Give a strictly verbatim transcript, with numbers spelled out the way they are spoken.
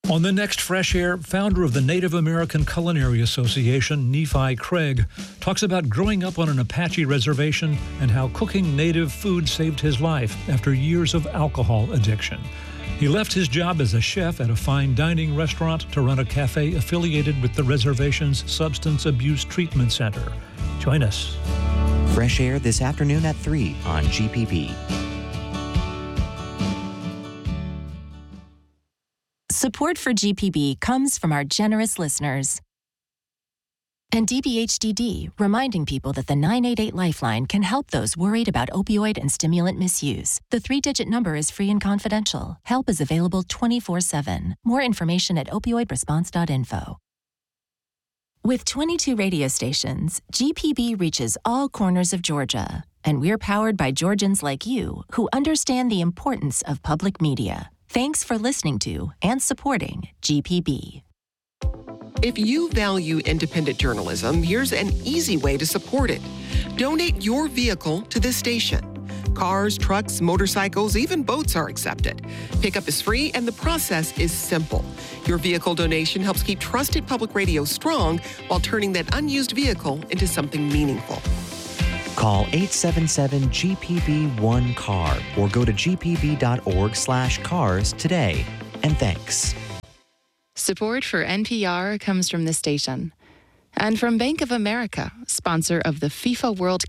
On the next Fresh Air, founder of the Native American Culinary Association, Nephi Craig, talks about growing up on an Apache reservation and how cooking native food saved his life after years of alcohol addiction. He left his job as a chef at a fine dining restaurant to run a cafe affiliated with the reservation's Substance Abuse Treatment Center. Join us. Fresh Air this afternoon at three on G P B. Support for G P B comes from our generous listeners. And D B H D D, reminding people that the nine eight eight Lifeline can help those worried about opioid and stimulant misuse. The three-digit number is free and confidential. Help is available twenty-four seven. More information at opioid response dot info. With twenty-two radio stations, G P B reaches all corners of Georgia. And we're powered by Georgians like you who understand the importance of public media. Thanks for listening to and supporting G P B. If you value independent journalism, here's an easy way to support it. Donate your vehicle to this station. Cars, trucks, motorcycles, even boats are accepted. Pickup is free and the process is simple. Your vehicle donation helps keep trusted public radio strong while turning that unused vehicle into something meaningful. Call eight seven seven G P B one C A R or go to g p b dot org slash cars today. And thanks. Support for N P R comes from this station and from Bank of America, sponsor of the FIFA World